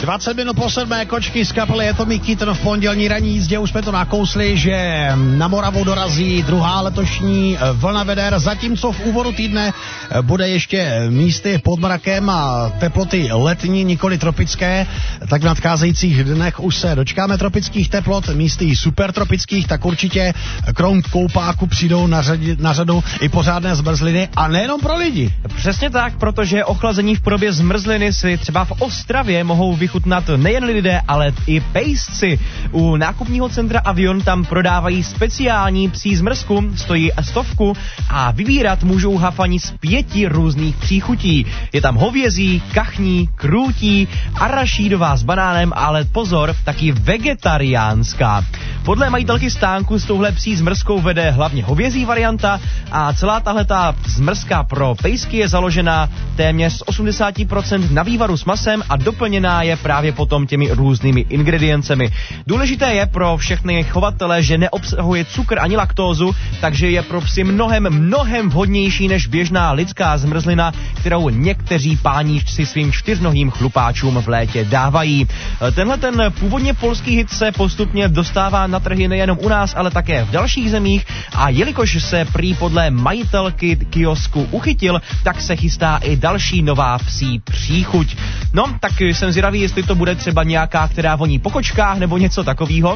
20 minut po 7, kočky z kapely Je to Keaton v pondělní ranní jízdě. Už jsme to nakousli, že na Moravu dorazí druhá letošní vlna veder, zatímco v úvodu týdne bude ještě místy pod mrakem a teploty letní, nikoli tropické, tak v nadcházejících dnech už se dočkáme tropických teplot, místy supertropických, tak určitě krom koupáku přijdou na řadu i pořádné zmrzliny a nejenom pro lidi. Přesně tak, protože ochlazení v podobě zmrzliny si třeba v Ostravě mohou vychutnat nejen lidé, ale i pejsci. U nákupního centra Avion tam prodávají speciální psí zmrzku, stojí 100 a vybírat můžou hafani z 5 různých příchutí. Je tam hovězí, kachní, krůtí, arašídová s banánem, ale pozor, taky vegetariánská. Podle majitelky stánku s touhle psí zmrzkou vede hlavně hovězí varianta a celá tahleta zmrzka pro pejsky je založena téměř z 80% na vývaru s masem a doplněná je právě potom těmi různými ingrediencemi. Důležité je pro všechny chovatele, že neobsahuje cukr ani laktózu, takže je pro psy mnohem vhodnější než běžná lidská zmrzlina, kterou někteří páni si svým 4nohým chlupáčům v létě dávají. Tenhle ten původně polský hit se postupně dostává na trhy nejenom u nás, ale také v dalších zemích a jelikož se prý podle majitelky kiosku uchytil, tak se chystá i další nová psí příchuť. No, tak jsem zvědavý, jestli to bude třeba nějaká, která voní po kočkách nebo něco takového.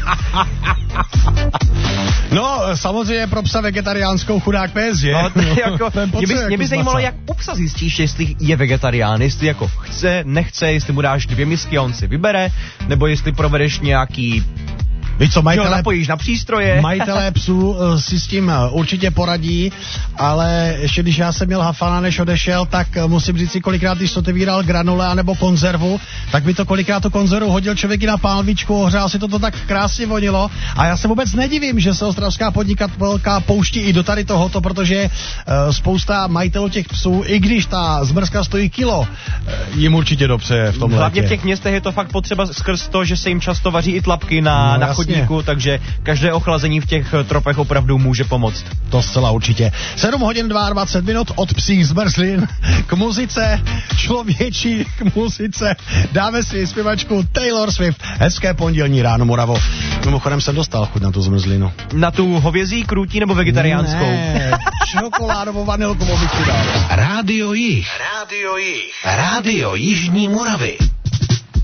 No, samozřejmě pro psa vegetariánskou chudák pes, že? No, jako, mě by zajímalo, jak u psa zjistíš, jestli je vegetarián, jestli jako chce, nechce, jestli mu dáš 2 misky a on si vybere, nebo jestli provedeš nějaký... Víš co, napojíš na přístroje. Majitelé psů si s tím určitě poradí, ale ještě když já jsem měl hafana, než odešel, tak musím říct si, kolikrát, když otevíral granule anebo konzervu, tak by to kolikrát tu konzervu hodil člověk i na pánvičku, ohřál si to tak krásně vonilo a já se vůbec nedivím, že se ostravská podnikatelka pouští i do tady tohoto, protože spousta majitelů těch psů, i když ta zmrzka stojí kilo, jim určitě dobře v tom hlavně létě. V těch městech je to fakt potřeba skrz to, že se jim často vaří i tlapky na chodníku, takže každé ochlazení v těch tropech opravdu může pomoct. To zcela určitě. 7 hodin 22 minut od psích zmrzlin k muzice, člověčí k muzice. Dáme si zpěvačku Taylor Swift. Hezké pondělní ráno, Moravo. Mimochodem jsem dostal chuť na tu zmrzlinu. Na tu hovězí, krůtí nebo vegetariánskou? Ne, čokoládovou vanilkovou bych ti dal. Rádio Jih. Rádio Jižní Moravy.